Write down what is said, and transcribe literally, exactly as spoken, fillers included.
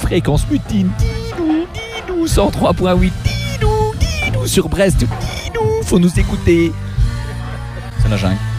fréquence mutine. Didou, didou, cent trois point huit. Didou, didou, sur Brest. Didou, faut nous écouter. C'est la jungle.